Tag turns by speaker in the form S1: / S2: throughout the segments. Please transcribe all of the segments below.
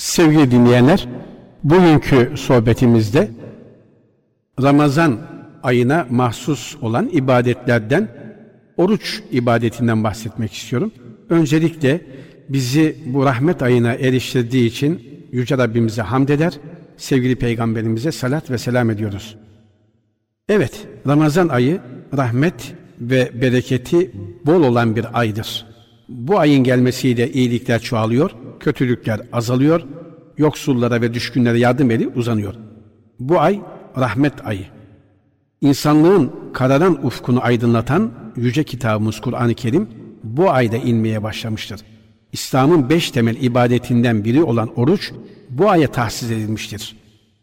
S1: Sevgili dinleyenler, bugünkü sohbetimizde Ramazan ayına mahsus olan ibadetlerden, oruç ibadetinden bahsetmek istiyorum. Öncelikle bizi bu rahmet ayına eriştirdiği için Yüce Rabbimize hamd eder, sevgili Peygamberimize salat ve selam ediyoruz. Evet, Ramazan ayı rahmet ve bereketi bol olan bir aydır. Bu ayın gelmesiyle iyilikler çoğalıyor, kötülükler azalıyor, yoksullara ve düşkünlere yardım eli uzanıyor. Bu ay rahmet ayı. İnsanlığın kararan ufkunu aydınlatan yüce kitabımız Kur'an-ı Kerim bu ayda inmeye başlamıştır. İslam'ın 5 temel ibadetinden biri olan oruç bu aya tahsis edilmiştir.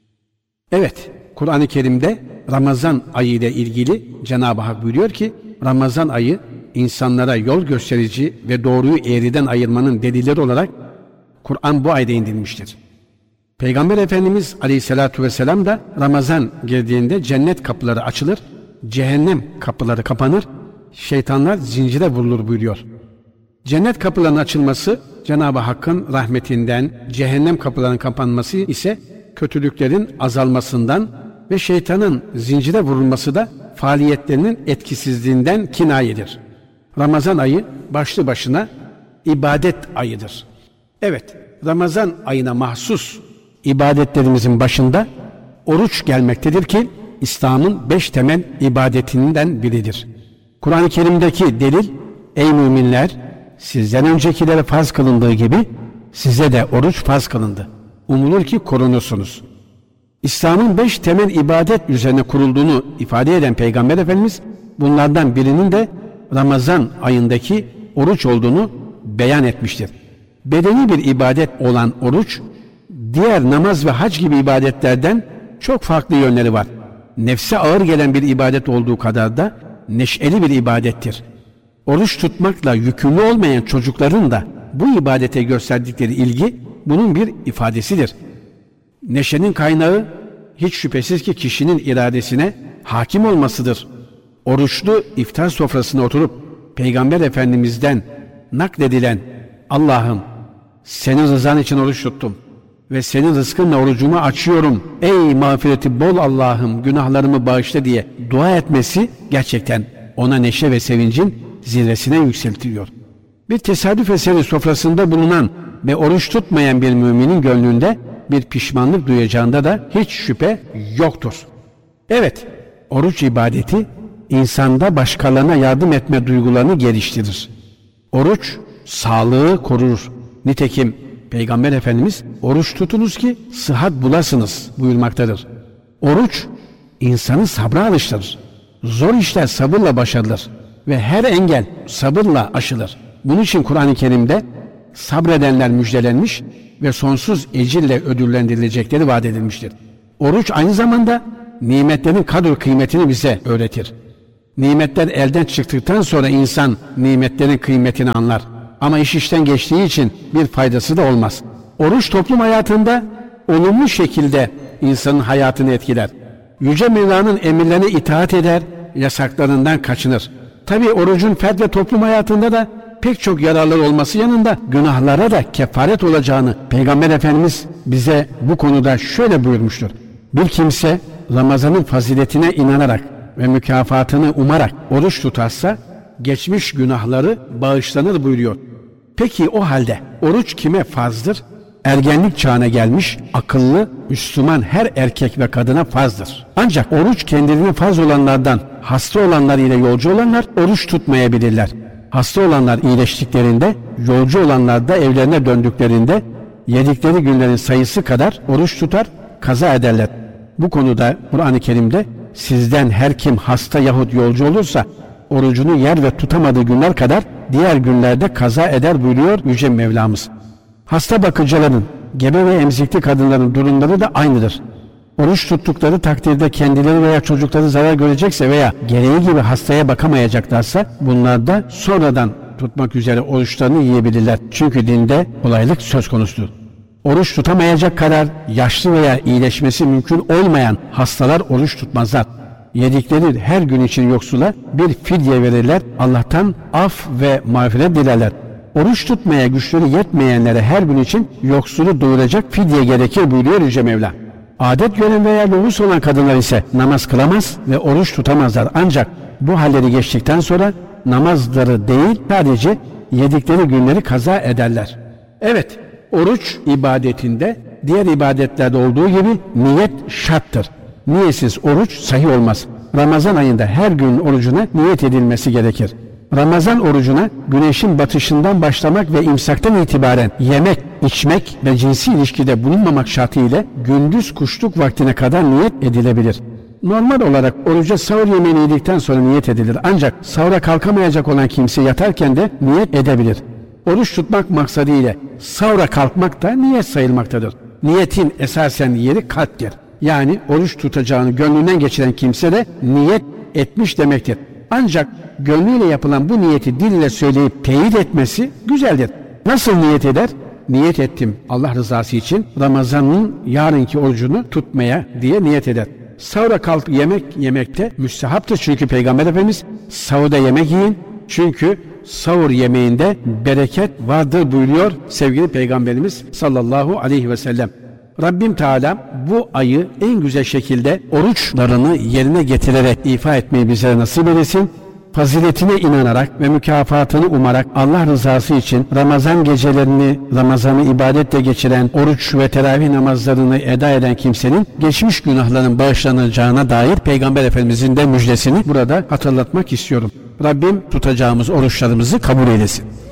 S1: Evet, Kur'an-ı Kerim'de Ramazan ayı ile ilgili Cenab-ı Hak buyuruyor ki, Ramazan ayı insanlara yol gösterici ve doğruyu eğriden ayırmanın delilleri olarak Kur'an bu ayda indirilmiştir. Peygamber Efendimiz Aleyhisselatü Vesselam da Ramazan girdiğinde cennet kapıları açılır, cehennem kapıları kapanır, şeytanlar zincire vurulur buyuruyor. Cennet kapılarının açılması Cenab-ı Hakk'ın rahmetinden, cehennem kapılarının kapanması ise kötülüklerin azalmasından ve şeytanın zincire vurulması da faaliyetlerinin etkisizliğinden kinayedir. Ramazan ayı başlı başına ibadet ayıdır. Evet, Ramazan ayına mahsus ibadetlerimizin başında oruç gelmektedir ki İslam'ın 5 temel ibadetinden biridir. Kur'an-ı Kerim'deki delil, ey müminler, sizden öncekilere farz kılındığı gibi size de oruç farz kılındı. Umulur ki korunursunuz. İslam'ın 5 temel ibadet üzerine kurulduğunu ifade eden Peygamber Efendimiz, bunlardan birinin de Ramazan ayındaki oruç olduğunu beyan etmiştir. Bedeni bir ibadet olan oruç, diğer namaz ve hac gibi ibadetlerden çok farklı yönleri var. Nefse ağır gelen bir ibadet olduğu kadar da neşeli bir ibadettir. Oruç tutmakla yükümlü olmayan çocukların da bu ibadete gösterdikleri ilgi bunun bir ifadesidir. Neşenin kaynağı hiç şüphesiz ki kişinin iradesine hakim olmasıdır. Oruçlu iftar sofrasına oturup Peygamber Efendimiz'den nakledilen Allah'ım senin rızan için oruç tuttum ve senin rızkınla orucumu açıyorum. Ey mağfireti bol Allah'ım günahlarımı bağışla diye dua etmesi gerçekten ona neşe ve sevincin zirvesine yükseltiliyor. Bir tesadüf eseri sofrasında bulunan ve oruç tutmayan bir müminin gönlünde bir pişmanlık duyacağında da hiç şüphe yoktur. Evet, oruç ibadeti insanda başkalarına yardım etme duygularını geliştirir. Oruç sağlığı korur. Nitekim Peygamber Efendimiz oruç tutunuz ki sıhhat bulasınız buyurmaktadır. Oruç insanı sabra alıştırır. Zor işler sabırla başarılır ve her engel sabırla aşılır. Bunun için Kur'an-ı Kerim'de sabredenler müjdelenmiş ve sonsuz ecirle ödüllendirilecekleri vaat edilmiştir. Oruç aynı zamanda nimetlerin kadr kıymetini bize öğretir. Nimetler elden çıktıktan sonra insan nimetlerin kıymetini anlar. Ama iş işten geçtiği için bir faydası da olmaz. Oruç toplum hayatında olumlu şekilde insanın hayatını etkiler. Yüce Mevla'nın emirlerine itaat eder, yasaklarından kaçınır. Tabi orucun fert ve toplum hayatında da pek çok yararları olması yanında günahlara da kefaret olacağını Peygamber Efendimiz bize bu konuda şöyle buyurmuştur. Bir kimse Ramazan'ın faziletine inanarak ve mükafatını umarak oruç tutarsa geçmiş günahları bağışlanır buyuruyor. Peki o halde oruç kime farzdır? Ergenlik çağına gelmiş akıllı Müslüman her erkek ve kadına farzdır. Ancak oruç kendilerine farz olanlardan hasta olanlar ile yolcu olanlar oruç tutmayabilirler. Hasta olanlar iyileştiklerinde, yolcu olanlar da evlerine döndüklerinde yedikleri günlerin sayısı kadar oruç tutar, kaza ederler. Bu konuda Kur'an-ı Kerim'de sizden her kim hasta yahut yolcu olursa orucunu yer ve tutamadığı günler kadar diğer günlerde kaza eder buyuruyor Yüce Mevlamız. Hasta bakıcıların, gebe ve emzikli kadınların durumları da aynıdır. Oruç tuttukları takdirde kendileri veya çocukları zarar görecekse veya gereği gibi hastaya bakamayacaklarsa bunlar da sonradan tutmak üzere oruçlarını yiyebilirler. Çünkü dinde kolaylık söz konusudur. Oruç tutamayacak kadar yaşlı veya iyileşmesi mümkün olmayan hastalar oruç tutmazlar. Yedikleri her gün için yoksula bir fidye verirler. Allah'tan af ve mağfiret dilerler. Oruç tutmaya güçleri yetmeyenlere her gün için yoksulu doyuracak fidye gerekir buyuruyor Yüce Mevla. Adet gören veya loğus olan kadınlar ise namaz kılamaz ve oruç tutamazlar. Ancak bu halleri geçtikten sonra namazları değil sadece yedikleri günleri kaza ederler. Evet, oruç ibadetinde diğer ibadetlerde olduğu gibi niyet şarttır. Niyetsiz oruç sahih olmaz. Ramazan ayında her gün orucuna niyet edilmesi gerekir. Ramazan orucuna güneşin batışından başlamak ve imsaktan itibaren yemek, içmek ve cinsi ilişkide bulunmamak şartıyla gündüz kuşluk vaktine kadar niyet edilebilir. Normal olarak oruca sahur yemeğini yedikten sonra niyet edilir. Ancak sahura kalkamayacak olan kimse yatarken de niyet edebilir. Oruç tutmak maksadıyla sahura kalkmak da niyet sayılmaktadır. Niyetin esasen yeri kalptir. Yani oruç tutacağını gönlünden geçiren kimse de niyet etmiş demektir. Ancak gönlüyle yapılan bu niyeti dil ile söyleyip teyit etmesi güzeldir. Nasıl niyet eder? Niyet ettim Allah rızası için Ramazan'ın yarınki orucunu tutmaya diye niyet eder. Sahura kalk yemek yemekte müstehaptır çünkü Peygamber Efendimiz sahurda yemek yiyin çünkü sahur yemeğinde bereket vardır buyuruyor sevgili Peygamberimiz sallallahu aleyhi ve sellem. Rabbim Teala bu ayı en güzel şekilde oruçlarını yerine getirerek ifa etmeyi bize nasip eylesin. Faziletine inanarak ve mükafatını umarak Allah rızası için Ramazan gecelerini, Ramazan'ı ibadetle geçiren, oruç ve teravih namazlarını eda eden kimsenin geçmiş günahlarının bağışlanacağına dair Peygamber Efendimizin de müjdesini burada hatırlatmak istiyorum. Rabbim tutacağımız oruçlarımızı kabul eylesin.